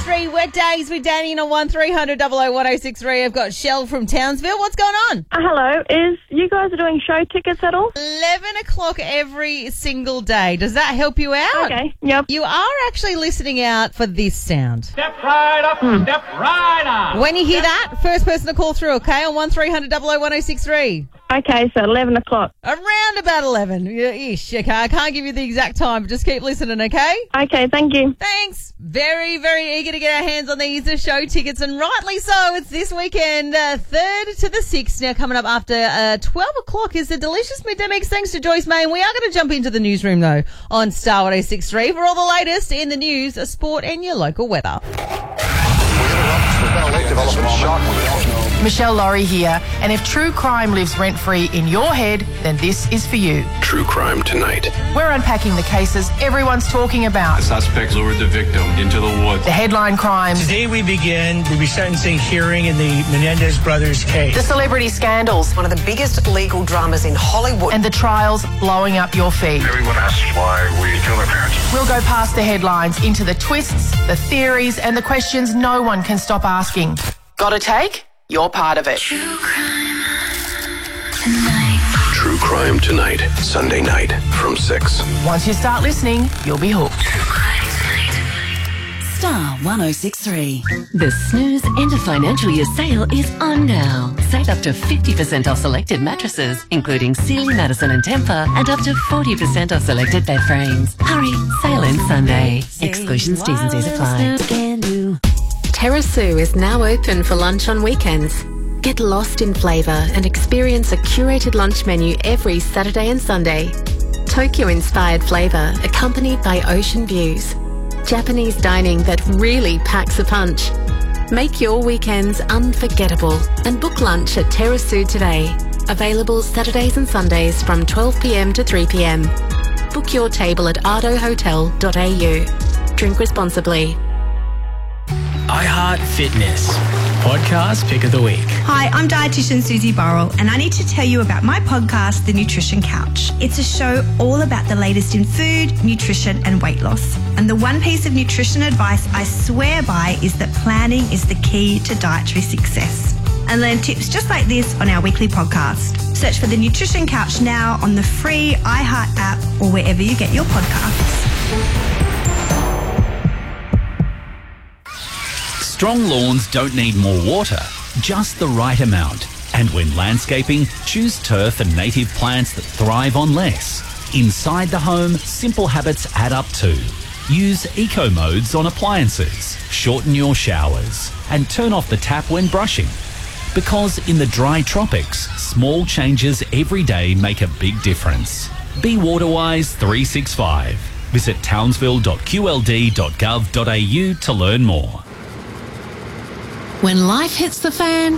1063 Wet Days with Danny on 1300 1063. I've got Shell from Townsville. What's going on? Hello. Is you guys are doing show tickets at all? 11 o'clock every single day. Does that help you out? Okay. Yep. You are actually listening out for this sound. Step right up, step right up. When you hear that, first person to call through, okay, on 1300 1063. Okay, so 11 o'clock. Around about 11 ish. Okay, I can't give you the exact time, but just keep listening, okay? Okay, thank you. Thanks. Very, very eager to get our hands on these show tickets, and rightly so. It's this weekend, 3rd to the 6th. Now, coming up after 12 o'clock is the delicious midday mix. Thanks to Joyce May. And we are going to jump into the newsroom, though, on Star 1063 for all the latest in the news, sport, and your local weather. Michelle Laurie here, and if true crime lives rent-free in your head, then this is for you. True Crime Tonight. We're unpacking the cases everyone's talking about. The suspect lured the victim into the woods. The headline crimes. Today we begin the resentencing hearing in the Menendez brothers case. The celebrity scandals. One of the biggest legal dramas in Hollywood. And the trials blowing up your feed. Everyone asks why we kill their parents. We'll go past the headlines into the twists, the theories, and the questions no one can stop asking. Got a take? You're part of it. True Crime Tonight. Sunday night from 6. Once you start listening, you'll be hooked. Star 1063. The Snooze End of Financial Year sale is on now. Save up to 50% off selected mattresses, including Sealy, Madison and Tempur, and up to 40% off selected bed frames. Hurry, sale ends Sunday. Exclusions, T's and C's apply. Terrasu is now open for lunch on weekends. Get lost in flavour and experience a curated lunch menu every Saturday and Sunday. Tokyo-inspired flavour accompanied by ocean views. Japanese dining that really packs a punch. Make your weekends unforgettable and book lunch at Terrasu today. Available Saturdays and Sundays from 12 p.m. to 3 p.m. Book your table at ardohotel.au. Drink responsibly. iHeart Fitness podcast pick of the week. Hi, I'm dietitian Susie Burrell, and I need to tell you about my podcast, The Nutrition Couch. It's a show all about the latest in food, nutrition, and weight loss. And the one piece of nutrition advice I swear by is that planning is the key to dietary success. And learn tips just like this on our weekly podcast. Search for The Nutrition Couch now on the free iHeart app or wherever you get your podcasts. Strong lawns don't need more water, just the right amount. And when landscaping, choose turf and native plants that thrive on less. Inside the home, simple habits add up too. Use eco modes on appliances, shorten your showers, and turn off the tap when brushing. Because in the dry tropics, small changes every day make a big difference. Be Waterwise 365. Visit townsville.qld.gov.au to learn more. When life hits the fan,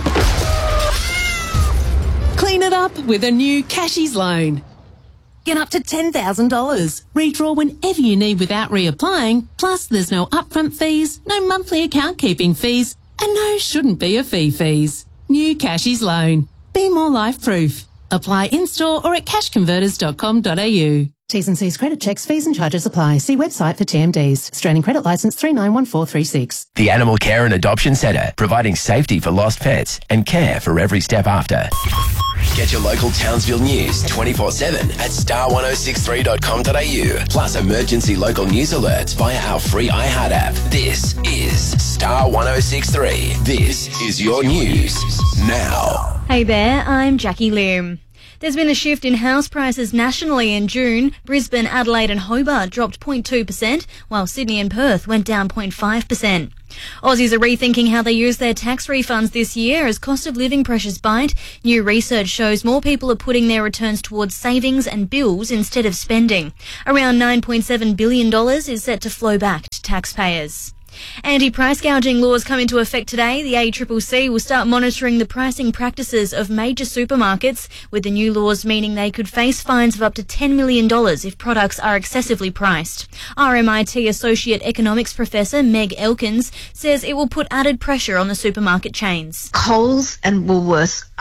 clean it up with a new Cashies loan. Get up to $10,000. Redraw whenever you need without reapplying. Plus, there's no upfront fees, no monthly account keeping fees, and no shouldn't be a fees. New Cashies loan. Be more life proof. Apply in-store or at cashconverters.com.au. T's and C's credit checks, fees and charges apply. See website for TMDs. Australian Credit Licence 391436. The Animal Care and Adoption Centre, providing safety for lost pets and care for every step after. Get your local Townsville news 24/7 at star1063.com.au. Plus emergency local news alerts via our free iHeart app. This is Star 1063. This is your news now. Hey there, I'm Jackie Lim. There's been a shift in house prices nationally in June. Brisbane, Adelaide and Hobart dropped 0.2%, while Sydney and Perth went down 0.5%. Aussies are rethinking how they use their tax refunds this year as cost of living pressures bite. New research shows more people are putting their returns towards savings and bills instead of spending. Around $9.7 billion is set to flow back to taxpayers. Anti-price gouging laws come into effect today. The ACCC will start monitoring the pricing practices of major supermarkets, with the new laws meaning they could face fines of up to $10 million if products are excessively priced. RMIT Associate Economics Professor Meg Elkins says it will put added pressure on the supermarket chains. Coles and Woolworths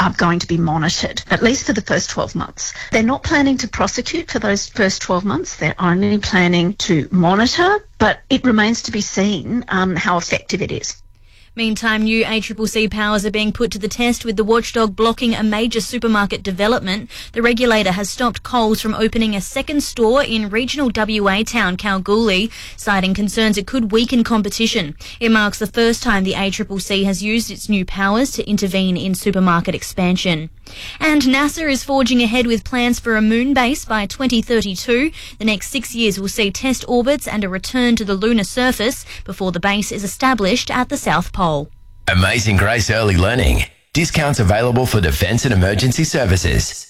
are going to be monitored, at least for the first 12 months. They're not planning to prosecute for those first 12 months. They're only planning to monitor, but it remains to be seen how effective it is. Meantime, new ACCC powers are being put to the test with the watchdog blocking a major supermarket development. The regulator has stopped Coles from opening a second store in regional WA town Kalgoorlie, citing concerns it could weaken competition. It marks the first time the ACCC has used its new powers to intervene in supermarket expansion. And NASA is forging ahead with plans for a moon base by 2032. The next 6 years will see test orbits and a return to the lunar surface before the base is established at the South Pole. Amazing Grace Early Learning. Discounts available for defence and emergency services.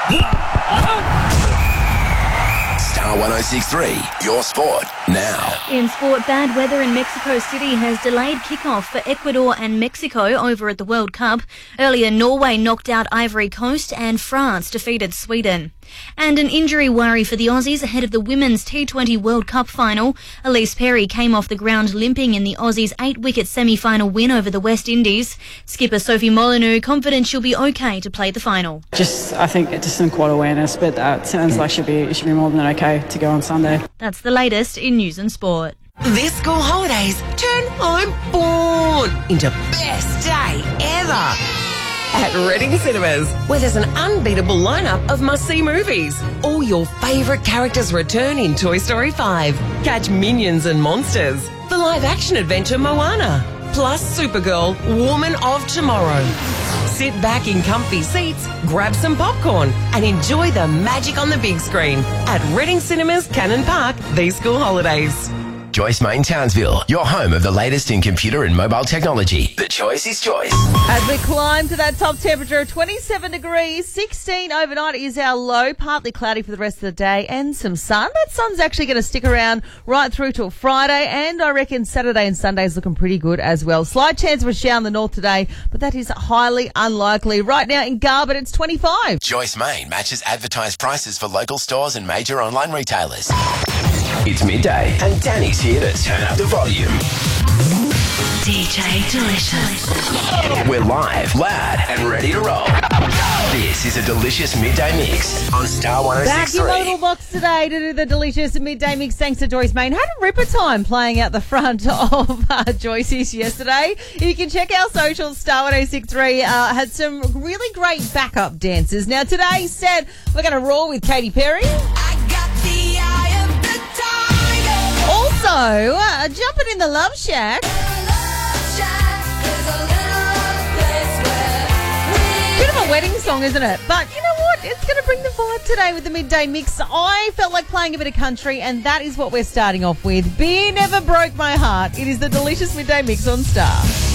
Star 106.3, your sport now. In sport, bad weather in Mexico City has delayed kickoff for Ecuador and Mexico over at the World Cup. Earlier, Norway knocked out Ivory Coast and France defeated Sweden. And an injury worry for the Aussies ahead of the Women's T20 World Cup final. Elise Perry came off the ground limping in the Aussies' 8-wicket semi-final win over the West Indies. Skipper Sophie Molyneux confident she'll be okay to play the final. I think just some quad awareness, but it sounds like it should be more than okay to go on Sunday. That's the latest in news and sport. This school holidays, turn I'm born into best day ever at Reading Cinemas, where there's an unbeatable lineup of must-see movies. All your favourite characters return in Toy Story 5. Catch Minions and Monsters, the live-action adventure Moana, plus Supergirl, Woman of Tomorrow. Sit back in comfy seats, grab some popcorn, and enjoy the magic on the big screen at Reading Cinemas, Cannon Park, these school holidays. Joyce Main Townsville, your home of the latest in computer and mobile technology. The choice is choice. As we climb to that top temperature of 27 degrees, 16 overnight is our low, partly cloudy for the rest of the day, and some sun. That sun's actually going to stick around right through till Friday, and I reckon Saturday and Sunday is looking pretty good as well. Slight chance of a shower in the north today, but that is highly unlikely. Right now in Garbutt, it's 25. Joyce Main matches advertised prices for local stores and major online retailers. It's midday, and Danny's here to turn up the volume. DJ Delicious. We're live, loud, and ready to roll. This is a delicious midday mix on Star 106.3. Back in my little box today to do the delicious midday mix thanks to Joyce Main. Had a ripper time playing out the front of Joyce's yesterday. You can check our socials, Star 106.3. Had some really great backup dancers. Now today said we're going to roll with Katy Perry. Also, jumping in the Love Shack. Bit of a wedding song, isn't it? But you know what? It's going to bring the vibe today with the midday mix. I felt like playing a bit of country, and that is what we're starting off with. Beer never broke my heart. It is the delicious midday mix on Star.